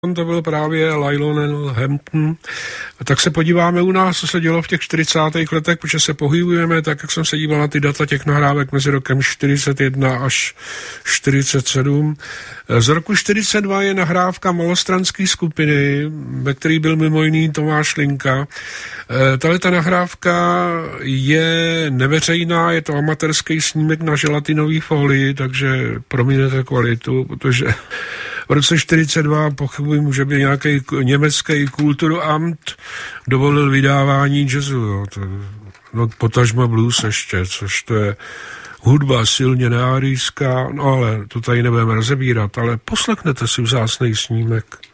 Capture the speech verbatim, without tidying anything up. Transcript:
to byl právě Lionel Hampton. Tak se podíváme u nás, co se dělo v těch čtyřicátých letech, protože se pohybujeme, tak jak jsem se díval na ty data těch nahrávek mezi rokem čtyřicet jedna až čtyřicet sedm. Z roku čtyřicet dva je nahrávka malostranské skupiny, ve který byl mimo jiný Tomáš Linka. Tahle ta nahrávka je neveřejná, je to amatérský snímek na želatinový folii, takže prominete kvalitu, protože v roce čtyřicet dva pochybuji, může být nějaký německý Kulturamt dovolil vydávání jazzu, jo. To, no, potažmo blues ještě, což to je hudba silně neárijská, no ale to tady nebudeme rozebírat, ale poslechněte si vzácnej snímek.